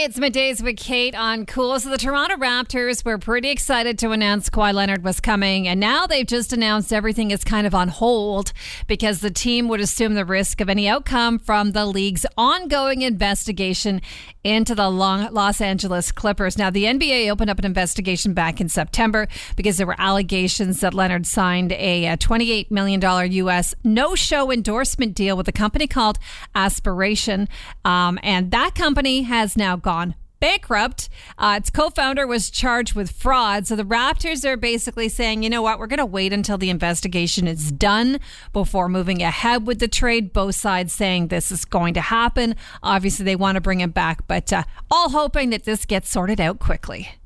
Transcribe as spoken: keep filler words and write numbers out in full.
It's Middays with Kate on Cool. So the Toronto Raptors were pretty excited to announce Kawhi Leonard was coming, and now they've just announced everything is kind of on hold because the team would assume the risk of any outcome from the league's ongoing investigation into the Los Angeles Clippers. Now, the N B A opened up an investigation back in September because there were allegations that Leonard signed a twenty-eight million dollars U S no-show endorsement deal with a company called Aspiration, um, and that company has now gone bankrupt. Uh, its co-founder was charged with fraud. So the Raptors are basically saying, you know what, we're going to wait until the investigation is done before moving ahead with the trade. Both sides saying this is going to happen. Obviously, they want to bring him back, but uh, all hoping that this gets sorted out quickly.